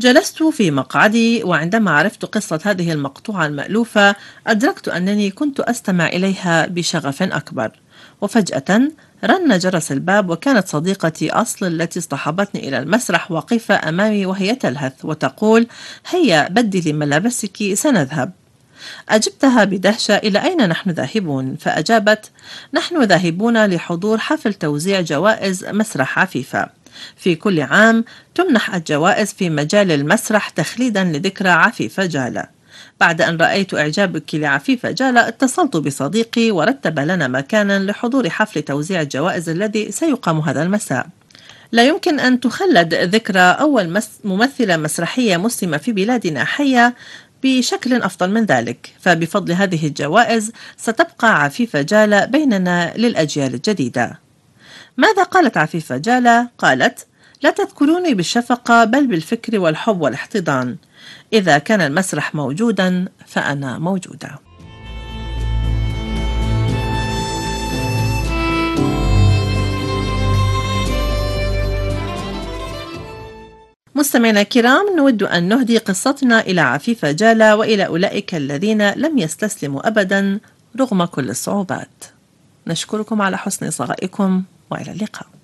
جلست في مقعدي، وعندما عرفت قصة هذه المقطوعة المألوفة أدركت أنني كنت أستمع إليها بشغف أكبر. وفجأة رن جرس الباب، وكانت صديقتي أصل التي اصطحبتني إلى المسرح واقفة أمامي وهي تلهث وتقول: هيا بدلي ملابسك سنذهب. أجبتها بدهشة: إلى أين نحن ذاهبون؟ فأجابت: نحن ذاهبون لحضور حفل توزيع جوائز مسرح عفيفة. في كل عام تمنح الجوائز في مجال المسرح تخليدا لذكرى عفيفة جالة. بعد أن رأيت إعجابك لعفيفة جالة اتصلت بصديقي ورتب لنا مكانا لحضور حفل توزيع الجوائز الذي سيقام هذا المساء. لا يمكن أن تخلد ذكرى أول ممثلة مسرحية مسلمة في بلادنا حية بشكل أفضل من ذلك، فبفضل هذه الجوائز ستبقى عفيفة جالة بيننا للأجيال الجديدة. ماذا قالت عفيفة جالة؟ قالت: لا تذكروني بالشفقة بل بالفكر والحب والاحتضان. إذا كان المسرح موجودا فأنا موجودة. مستمعينا الكرام، نود أن نهدي قصتنا إلى عفيفة جالة وإلى أولئك الذين لم يستسلموا أبدا رغم كل الصعوبات. نشكركم على حسن صغائكم، وإلى اللقاء.